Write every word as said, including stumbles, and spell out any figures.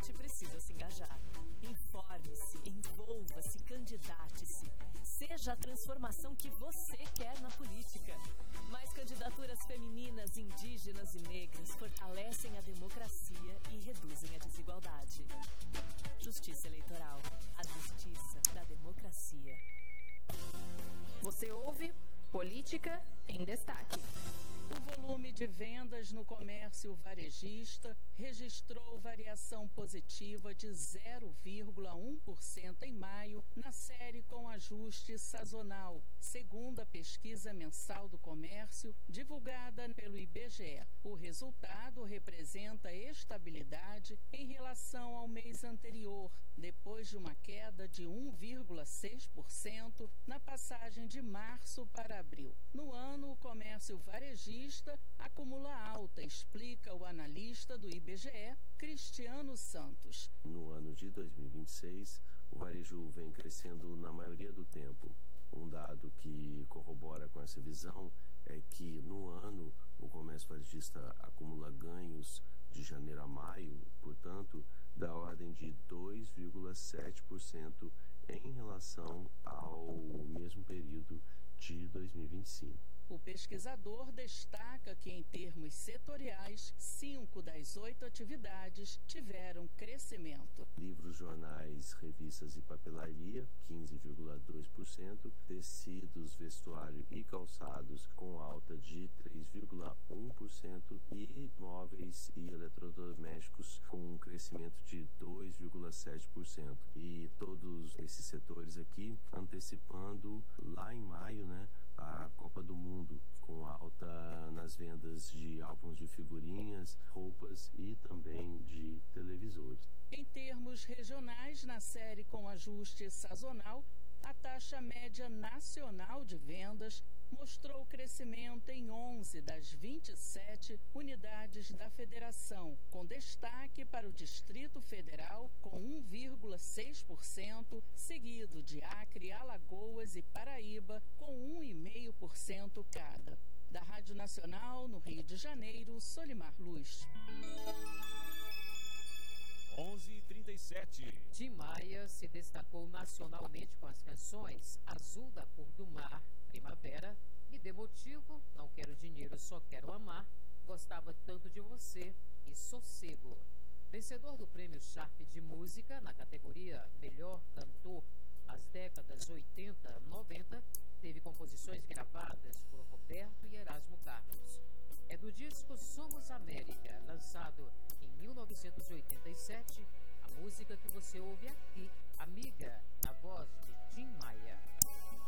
gente precisa se engajar. Informe-se, envolva-se, candidate-se. Seja a transformação que você quer na política. Mais candidaturas femininas, indígenas e negras fortalecem a democracia e reduzem a desigualdade. Justiça Eleitoral. A justiça da democracia. Você ouve Política em Destaque. O volume de vendas no comércio varejista registrou variação positiva de zero vírgula um por cento em maio na série com ajuste sazonal, segundo a pesquisa mensal do comércio divulgada pelo I B G E. O resultado representa estabilidade em relação ao mês anterior, depois de uma queda de um vírgula seis por cento na passagem de março para abril. No ano, o comércio varejista acumula alta, explica o analista do I B G E, Cristiano Santos. No ano de dois mil e vinte e seis, o varejo vem crescendo na maioria do tempo. Um dado que corrobora com essa visão é que no ano o comércio varejista acumula ganhos de janeiro a maio, portanto, da ordem de dois vírgula sete por cento em relação ao mesmo período de dois mil e vinte e cinco. O pesquisador destaca que, em termos setoriais, cinco das oito atividades tiveram crescimento. Livros, jornais, revistas e papelaria, quinze vírgula dois por cento. Tecidos, vestuário e calçados, com alta de três vírgula um por cento. E móveis e eletrodomésticos, com um crescimento de dois vírgula sete por cento. E todos esses setores aqui antecipando lá em maio, né, a Copa do Mundo, com alta nas vendas de álbuns de figurinhas, roupas e também de televisores. Em termos regionais, na série com ajuste sazonal, a taxa média nacional de vendas mostrou crescimento em onze das vinte e sete unidades da federação, com destaque para o Distrito Federal, com um vírgula seis por cento, seguido de Acre, Alagoas e Paraíba, com um vírgula cinco por cento cada. Da Rádio Nacional, no Rio de Janeiro, Solimar Luz. onze e trinta e sete. Tim Maia se destacou nacionalmente com as canções Azul da Cor do Mar, Primavera, Me Dê Motivo, Não Quero Dinheiro, Só Quero Amar, Gostava Tanto de Você e Sossego. Vencedor do Prêmio Sharp de Música na categoria Melhor Cantor nas décadas oitenta e noventa, teve composições gravadas por Roberto e Erasmo Carlos. É do disco Somos América, lançado em mil novecentos e oitenta e sete, a música que você ouve aqui, Amiga, na voz de Tim Maia.